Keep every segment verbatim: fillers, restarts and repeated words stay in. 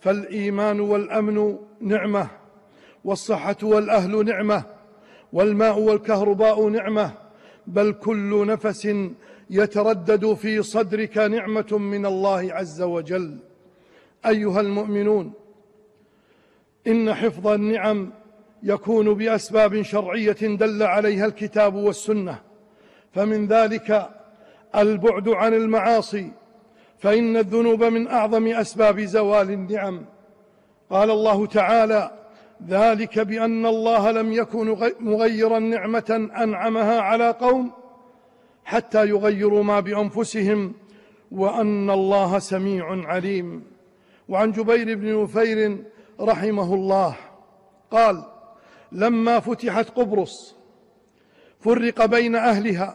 فالإيمان والأمن نعمة، والصحة والأهل نعمة، والماء والكهرباء نعمة، بل كل نفس يتردد في صدرك نعمة من الله عز وجل. أيها المؤمنون، إن حفظ النعم يكون بأسباب شرعية دل عليها الكتاب والسنة، فمن ذلك البعد عن المعاصي، فإن الذنوب من أعظم أسباب زوال النعم. قال الله تعالى: ذلك بأن الله لم يكن مغيرا نعمة أنعمها على قوم حتى يغيروا ما بأنفسهم وأن الله سميع عليم. وعن جبير بن نفير رحمه الله قال: لما فتحت قبرص فرق بين أهلها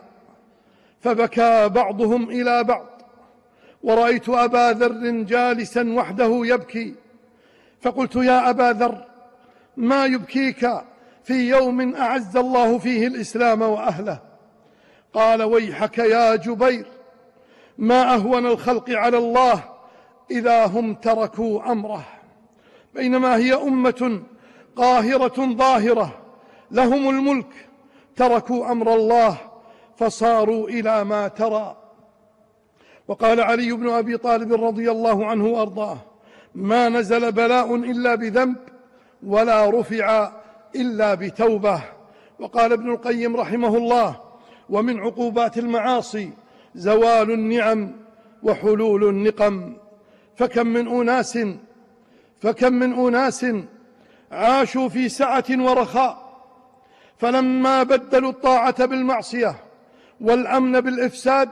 فبكى بعضهم إلى بعض، ورأيت أبا ذر جالسا وحده يبكي، فقلت: يا أبا ذر، ما يبكيك في يوم أعز الله فيه الإسلام وأهله؟ قال: ويحك يا جبير، ما أهون الخلق على الله إذا هم تركوا أمره. بينما هي أمة قاهرة ظاهرة لهم الملك تركوا أمر الله فصاروا إلى ما ترى. وقال علي بن أبي طالب رضي الله عنه وأرضاه: ما نزل بلاء إلا بذنب ولا رفع إلا بتوبة. وقال ابن القيم رحمه الله: ومن عقوبات المعاصي زوال النعم وحلول النقم. فكم من أناس فكم من أناس عاشوا في سعة ورخاء، فلما بدلوا الطاعة بالمعصية والأمن بالإفساد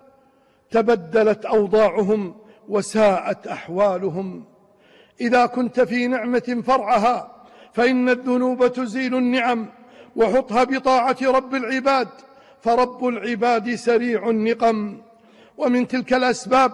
تبدلت أوضاعهم وساءت أحوالهم. إذا كنت في نعمة فرعها فإن الذنوب تزيل النعم، وحطها بطاعة رب العباد، فرب العباد سريع النقم. ومن تلك الأسباب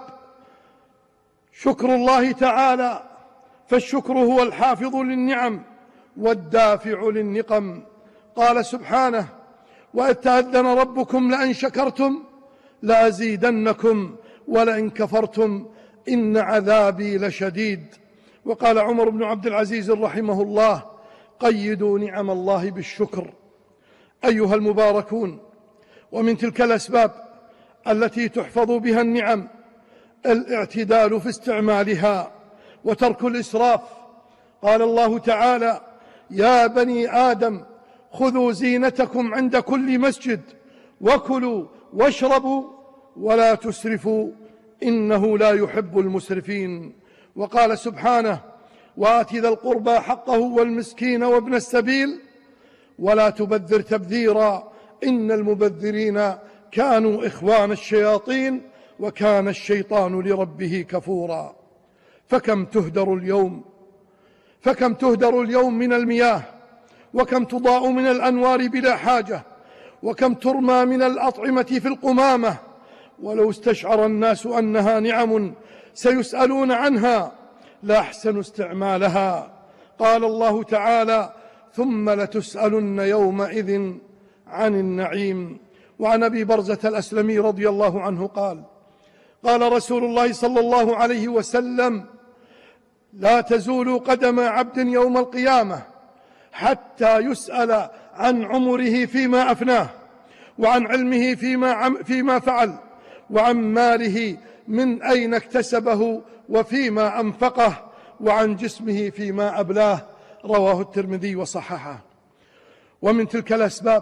شكر الله تعالى، فالشكر هو الحافظ للنعم والدافع للنقم. قال سبحانه: وإذ تأذن ربكم لئن شكرتم لأزيدنكم ولئن كفرتم إن عذابي لشديد. وقال عمر بن عبد العزيز رحمه الله: قيدوا نعم الله بالشكر. أيها المباركون، ومن تلك الأسباب التي تحفظ بها النعم الاعتدال في استعمالها وترك الإسراف. قال الله تعالى: يا بني آدم خذوا زينتكم عند كل مسجد وكلوا واشربوا ولا تسرفوا إنه لا يحب المسرفين. وقال سبحانه: وآت ذا القربى حقه والمسكين وابن السبيل ولا تبذر تبذيرا إن المبذرين كانوا إخوان الشياطين وكان الشيطان لربه كفورا. فكم تهدر اليوم فكم تهدر اليوم من المياه، وكم تضاء من الأنوار بلا حاجة، وكم ترمى من الأطعمة في القمامة. ولو استشعر الناس أنها نعم سيسألون عنها لأحسن استعمالها. قال الله تعالى: ثم لتسألن يومئذ عن النعيم. وعن أبي برزة الأسلمي رضي الله عنه قال: قال رسول الله صلى الله عليه وسلم: لا تزول قدم عبد يوم القيامة حتى يسأل عن عمره فيما أفناه، وعن علمه فيما, فيما فعل، وعن ماله من أين اكتسبه وفيما أنفقه، وعن جسمه فيما أبلاه. رواه الترمذي وصححه. ومن تلك الأسباب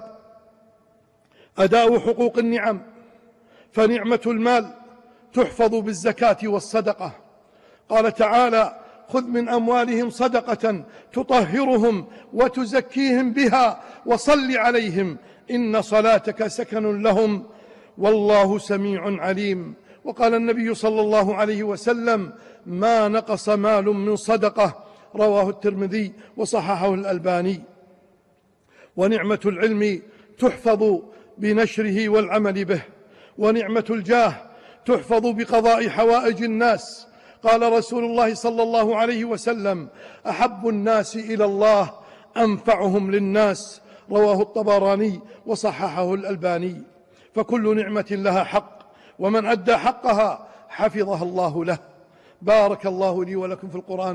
أداء حقوق النعم، فنعمة المال تحفظ بالزكاة والصدقة. قال تعالى: خذ من أموالهم صدقة تطهرهم وتزكيهم بها وصل عليهم إن صلاتك سكن لهم والله سميع عليم. وقال النبي صلى الله عليه وسلم: ما نقص مال من صدقة. رواه الترمذي وصححه الألباني. ونعمة العلم تحفظ بنشره والعمل به، ونعمة الجاه تحفظ بقضاء حوائج الناس. قال رسول الله صلى الله عليه وسلم: أحب الناس إلى الله أنفعهم للناس. رواه الطبراني وصححه الألباني. فكل نعمة لها حق، ومن أدى حقها حفظها الله له. بارك الله لي ولكم في القرآن